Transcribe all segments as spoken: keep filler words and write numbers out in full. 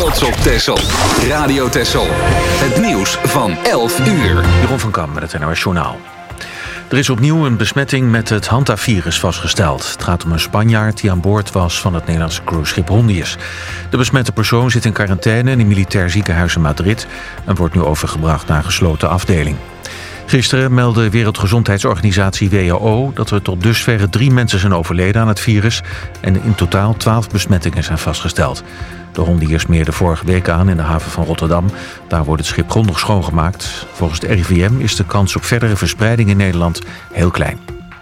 trots op Texel. Radio Texel. Het nieuws van elf uur. Jeroen van Kam met het N O S Journaal. Er is opnieuw een besmetting met het Hanta-virus vastgesteld. Het gaat om een Spanjaard die aan boord was van het Nederlandse cruiseschip Hondius. De besmette persoon zit in quarantaine in een militair ziekenhuis in Madrid en wordt nu overgebracht naar een gesloten afdeling. Gisteren meldde Wereldgezondheidsorganisatie W H O dat er tot dusver drie mensen zijn overleden aan het virus en in totaal twaalf besmettingen zijn vastgesteld. De Hondius meerde vorige week aan in de haven van Rotterdam. Daar wordt het schip grondig schoongemaakt. Volgens de R I V M is de kans op verdere verspreiding in Nederland heel klein.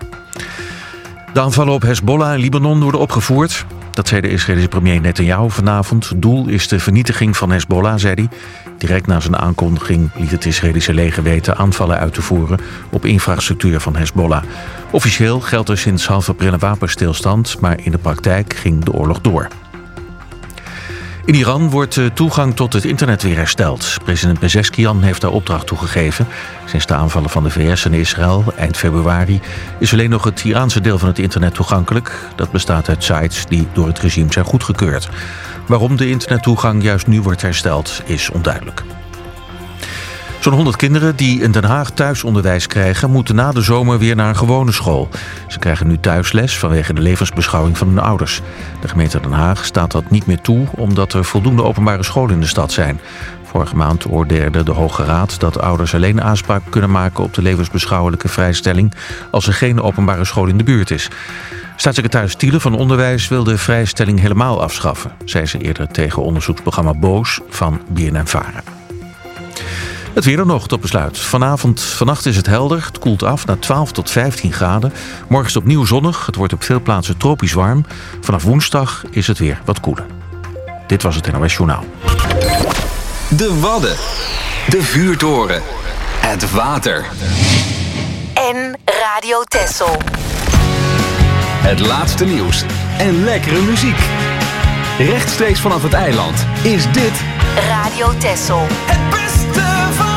De aanvallen op Hezbollah in Libanon worden opgevoerd. Dat zei de Israëlische premier Netanyahu vanavond. Het doel is de vernietiging van Hezbollah, zei hij. Direct na zijn aankondiging liet het Israëlische leger weten aanvallen uit te voeren op infrastructuur van Hezbollah. Officieel geldt er sinds half april een wapenstilstand, maar in de praktijk ging de oorlog door. In Iran wordt de toegang tot het internet weer hersteld. President Pezeshkian heeft daar opdracht toegegeven. Sinds de aanvallen van de V S en Israël eind februari is alleen nog het Iraanse deel van het internet toegankelijk. Dat bestaat uit sites die door het regime zijn goedgekeurd. Waarom de internettoegang juist nu wordt hersteld is onduidelijk. Zo'n honderd kinderen die in Den Haag thuisonderwijs krijgen, moeten na de zomer weer naar een gewone school. Ze krijgen nu thuisles vanwege de levensbeschouwing van hun ouders. De gemeente Den Haag staat dat niet meer toe omdat er voldoende openbare scholen in de stad zijn. Vorige maand oordeelde de Hoge Raad dat ouders alleen aanspraak kunnen maken op de levensbeschouwelijke vrijstelling als er geen openbare school in de buurt is. Staatssecretaris Thiele van Onderwijs wil de vrijstelling helemaal afschaffen, zei ze eerder tegen onderzoeksprogramma Boos van B N N Vara. Het weer dan nog tot besluit. Vanavond, vannacht is het helder. Het koelt af naar twaalf tot vijftien graden. Morgen is het opnieuw zonnig. Het wordt op veel plaatsen tropisch warm. Vanaf woensdag is het weer wat koeler. Dit was het N O S Journaal. De Wadden. De vuurtoren. Het water. En Radio Texel. Het laatste nieuws. En lekkere muziek. Rechtstreeks vanaf het eiland is dit Radio Texel. Het beste van